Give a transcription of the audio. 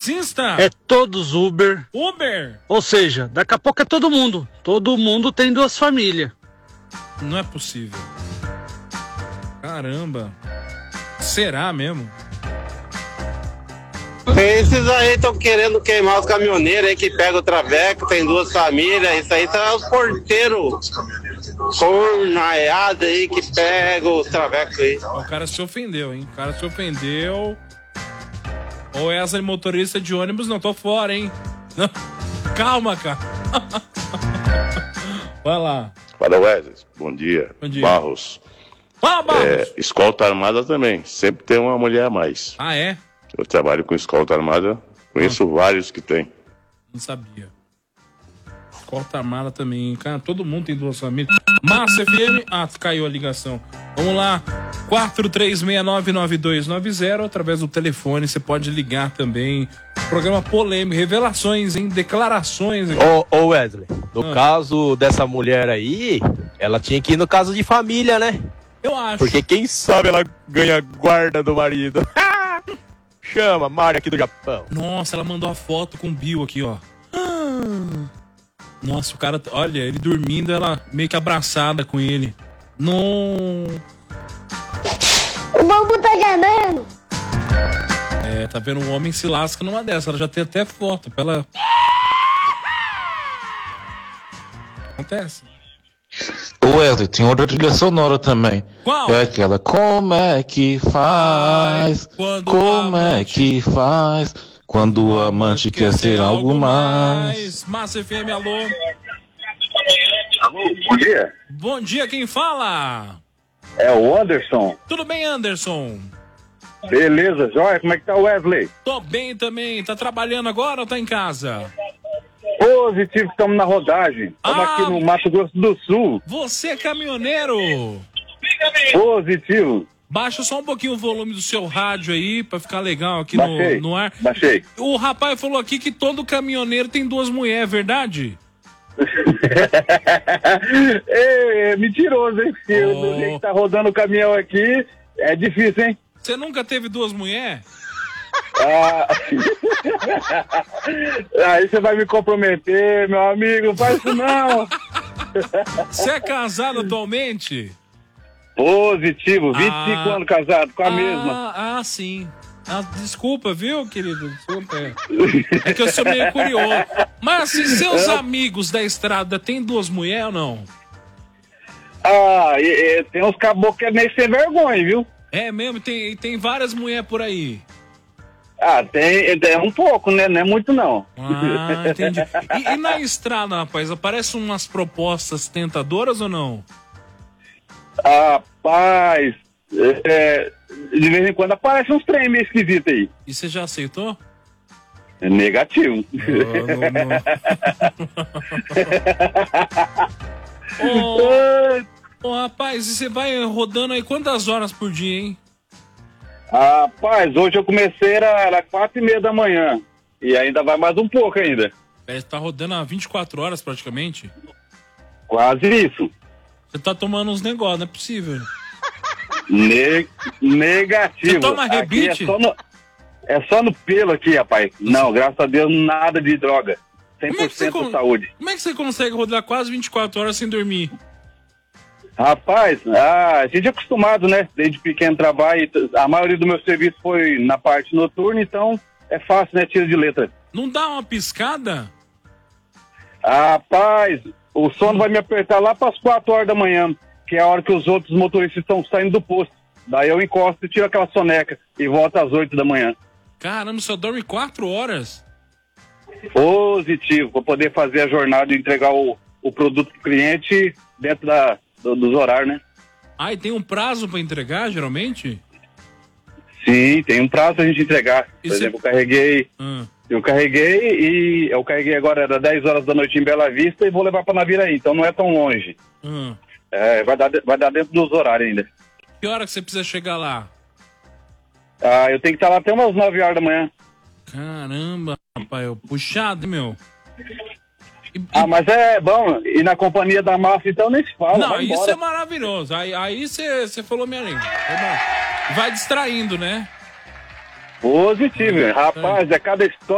taxista? É todos Uber. Uber? Ou seja, daqui a pouco é todo mundo. Todo mundo tem 2 famílias. Não é possível. Caramba. Será mesmo? Esses aí estão querendo queimar os caminhoneiros aí que pegam o traveco, tem 2 famílias. Isso aí são os porteiros cornaiados aí que pegam os travecos aí. O cara se ofendeu, hein? O cara se ofendeu. Ou essa motorista de ônibus, não, tô fora, hein? Não. Calma, cara. Vai lá. Fala, Wesley. Bom dia. Bom dia. Barros. Fala, Barros. Escolta armada também. Sempre tem uma mulher a mais. Ah, é? Eu trabalho com escolta armada. Conheço vários que tem. Não sabia. Escolta armada também, cara. Todo mundo tem 2 famílias. Massa FM. Ah, caiu a ligação. Vamos lá. 43699290. Através do telefone. Você pode ligar também. Programa polêmico. Revelações, hein? Declarações. Ô Wesley, no caso dessa mulher aí, ela tinha que ir no caso de família, né? Eu acho. Porque quem sabe ela ganha guarda do marido. Chama, Mari aqui do Japão. Nossa, ela mandou a foto com o Bill aqui, ó. Nossa, o cara, olha, ele dormindo, ela meio que abraçada com ele. Não. O bambu tá ganhando. É, tá vendo, um homem se lasca numa dessa. Ela já tem até foto pra ela. Acontece. O Wesley, tem outra trilha sonora também. Qual? É aquela, como é que faz? Como é que faz? Quando o amante quer ser algo mais. Massa FM, alô. Alô, bom dia. Bom dia, quem fala? É o Anderson. Tudo bem, Anderson? Beleza, joia? Como é que tá o Wesley? Tô bem também. Tá trabalhando agora ou tá em casa? Positivo, estamos na rodagem. Estamos aqui no Mato Grosso do Sul. Você é caminhoneiro? Positivo. Baixa só um pouquinho o volume do seu rádio aí, pra ficar legal aqui no ar. Baixei. O rapaz falou aqui que todo caminhoneiro tem 2 mulheres, é verdade? É mentiroso, hein? Porque o jeito que tá rodando o caminhão aqui, é difícil, hein? Você nunca teve 2 mulheres? Aí você vai me comprometer, meu amigo, faz isso não. Você é casado atualmente? Positivo, 25 anos casado com a mesma. Ah, sim. Desculpa, viu, querido? Desculpa. É que eu sou meio curioso. Mas assim, seus amigos da estrada têm 2 mulheres ou não? Tem uns caboclos que é meio sem vergonha, viu? É mesmo? Tem várias mulheres por aí. Tem um pouco, né? Não é muito, não. Entendi. E na estrada, rapaz, aparecem umas propostas tentadoras ou não? Rapaz, de vez em quando aparece uns trem meio esquisitos aí. E você já aceitou? É negativo. Rapaz, e você vai rodando aí quantas horas por dia, hein? Rapaz, hoje eu comecei, era 4:30 da manhã. E ainda vai mais um pouco ainda. Você tá rodando há 24 horas praticamente? Quase isso. Você tá tomando uns negócios, não é possível. Negativo. Você toma rebite? É só no pelo aqui, rapaz. Não, graças a Deus, nada de droga. 100% saúde. Como é que você consegue rodar quase 24 horas sem dormir? Rapaz, a gente é acostumado, né? Desde pequeno trabalho, a maioria do meu serviço foi na parte noturna, então é fácil, né? Tiro de letra. Não dá uma piscada? Rapaz, o sono vai me apertar lá para as 4 horas da manhã, que é a hora que os outros motoristas estão saindo do posto. Daí eu encosto e tiro aquela soneca e volto às 8 da manhã. Caramba, só dorme 4 horas? Positivo, para poder fazer a jornada e entregar o produto pro cliente dentro dos horários, né? E tem um prazo para entregar, geralmente? Sim, tem um prazo pra gente entregar. Por exemplo, eu carreguei agora, era 10 horas da noite em Bela Vista e vou levar pra Naviraí, então não é tão longe. Vai dar dentro dos horários ainda. Que hora que você precisa chegar lá? Eu tenho que estar lá até umas 9 horas da manhã. Caramba, rapaz, puxado, meu. Mas é bom, e na companhia da máfia, então nem se fala. Não, isso é maravilhoso. Aí você falou minha língua. Vai distraindo, né? Positivo, rapaz, é cada história.